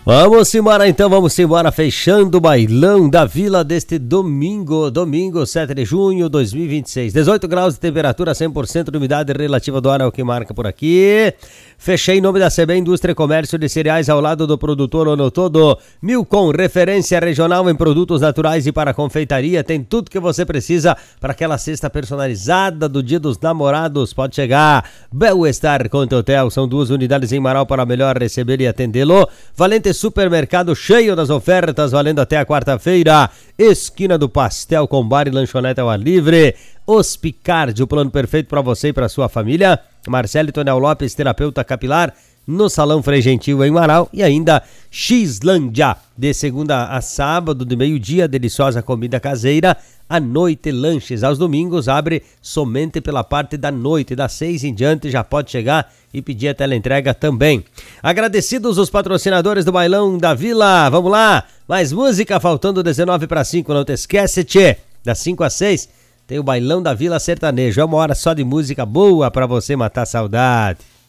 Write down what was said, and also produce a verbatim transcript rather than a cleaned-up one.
Vamos embora então, vamos embora, fechando o bailão da Vila deste domingo, domingo sete de junho de dois mil e vinte e seis, dezoito graus de temperatura, cem por cento de umidade relativa do ar é o que marca por aqui. Fechei em nome da C B Indústria e Comércio de Cereais ao lado do produtor o ano todo. Milcom, referência regional em produtos naturais e para confeitaria, tem tudo que você precisa para aquela cesta personalizada do Dia dos Namorados, pode chegar. Bel-Estar Conte Hotel, são duas unidades em Marau para melhor receber e atendê-lo. Valente Supermercado, cheio das ofertas, valendo até a quarta-feira. Esquina do Pastel com bar e lanchonete ao ar livre. Hospicard, o plano perfeito para você e para sua família. Marcelo Tonel Lopes, terapeuta capilar, no Salão Frei Gentil em Marau. E ainda Xlândia, de segunda a sábado, de meio-dia, deliciosa comida caseira. À noite, lanches. Aos domingos, abre somente pela parte da noite. Das seis em diante, já pode chegar e pedir a teleentrega também. Agradecidos os patrocinadores do Bailão da Vila. Vamos lá, mais música, faltando dezenove para cinco. Não te esquece, tchê, das cinco às seis tem o Bailão da Vila Sertanejo. É uma hora só de música boa para você matar a saudade.